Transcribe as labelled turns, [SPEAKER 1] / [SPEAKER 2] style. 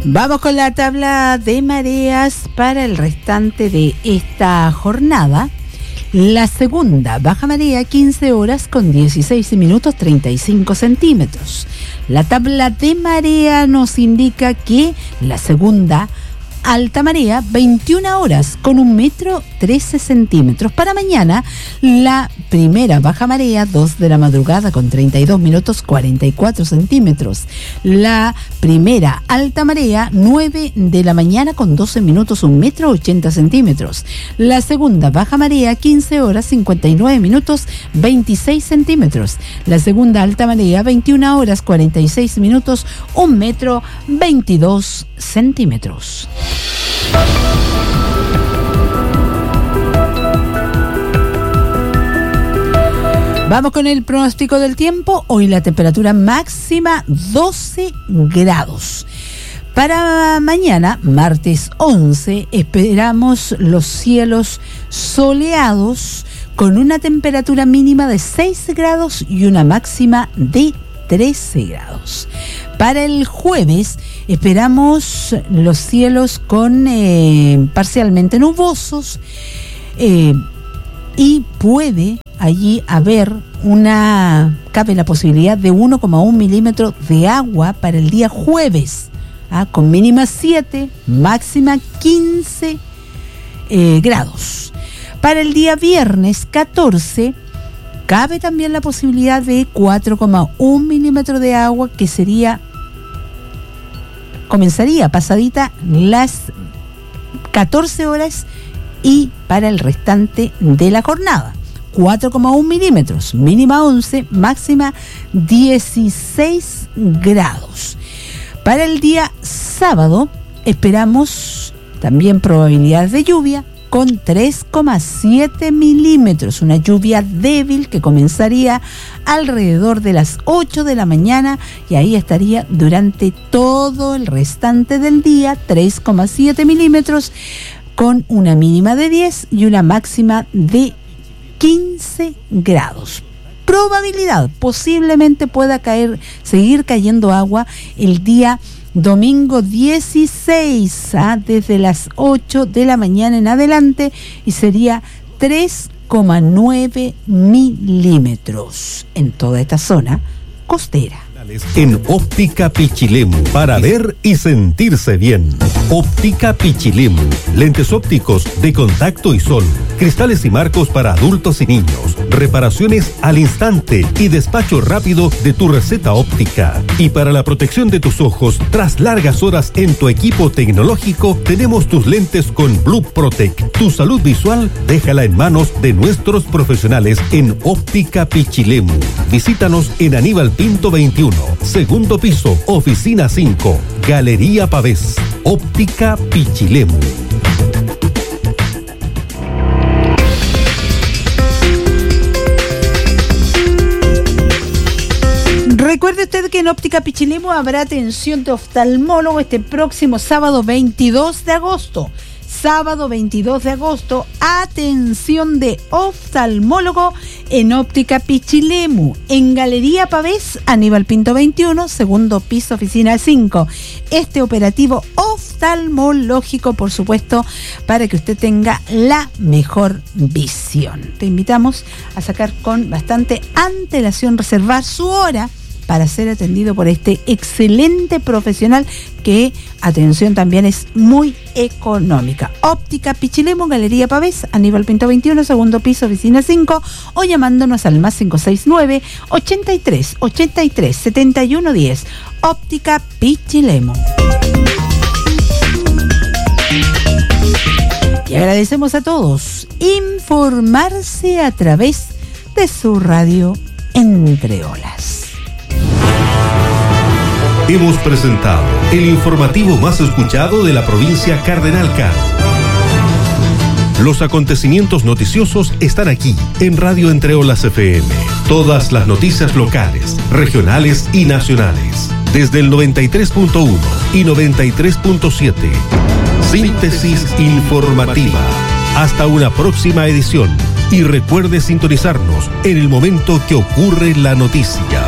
[SPEAKER 1] Vamos con la tabla de mareas para el restante de esta jornada. La segunda, baja marea, 15 horas con 16 minutos 35 centímetros. La tabla de marea nos indica que la segunda, alta marea, 21 horas con 1 metro 13 centímetros. Para mañana, la primera baja marea, 2 de la madrugada con 32 minutos 44 centímetros. La primera alta marea, 9 de la mañana con 12 minutos 1 metro 80 centímetros. La segunda baja marea, 15 horas 59 minutos 26 centímetros. La segunda alta marea, 21 horas 46 minutos 1 metro 22 centímetros. Vamos con el pronóstico del tiempo. Hoy la temperatura máxima 12 grados. Para mañana, martes 11, esperamos los cielos soleados con una temperatura mínima de 6 grados y una máxima de 13 grados. Para el jueves esperamos los cielos con parcialmente nubosos y puede allí cabe la posibilidad de 1,1 milímetros de agua para el día jueves, con mínima 7, máxima 15 grados. Para el día viernes 14 cabe también la posibilidad de 4,1 milímetros de agua, que comenzaría pasadita las 14 horas y para el restante de la jornada. 4,1 milímetros, mínima 11, máxima 16 grados. Para el día sábado esperamos también probabilidades de lluvia con 3,7 milímetros, una lluvia débil que comenzaría alrededor de las 8 de la mañana y ahí estaría durante todo el restante del día, 3,7 milímetros con una mínima de 10 y una máxima de 15 grados. Probabilidad, posiblemente pueda seguir cayendo agua el día domingo 16, desde las 8 de la mañana en adelante, y sería 3,9 milímetros en toda esta zona costera.
[SPEAKER 2] En Óptica Pichilemu, para ver y sentirse bien. Óptica Pichilemu, lentes ópticos de contacto y sol, cristales y marcos para adultos y niños, reparaciones al instante y despacho rápido de tu receta óptica. Y para la protección de tus ojos, tras largas horas en tu equipo tecnológico, tenemos tus lentes con Blue Protect. Tu salud visual, déjala en manos de nuestros profesionales en Óptica Pichilemu. Visítanos en Aníbal Pinto 21. Segundo piso, oficina 5, Galería Pavés, Óptica Pichilemu.
[SPEAKER 1] Recuerde usted que en Óptica Pichilemu habrá atención de oftalmólogo este próximo sábado 22 de agosto. Sábado 22 de agosto, atención de oftalmólogo en Óptica Pichilemu, en Galería Pavés, Aníbal Pinto 21, segundo piso, oficina 5. Este operativo oftalmológico, por supuesto, para que usted tenga la mejor visión. Te invitamos a sacar con bastante antelación, reservar su hora para ser atendido por este excelente profesional que, atención, también es muy económica. Óptica Pichilemu, Galería Pavés, Aníbal Pinto 21, segundo piso, oficina 5, o llamándonos al más 569 83 83 71 10. Óptica Pichilemu. Y agradecemos a todos informarse a través de su radio Entre Olas.
[SPEAKER 2] Hemos presentado el informativo más escuchado de la provincia Cardenal-Car. Los acontecimientos noticiosos están aquí, en Radio Entre Olas FM. Todas las noticias locales, regionales y nacionales. Desde el 93.1 y 93.7. Síntesis informativa. Hasta una próxima edición. Y recuerde sintonizarnos en el momento que ocurre la noticia.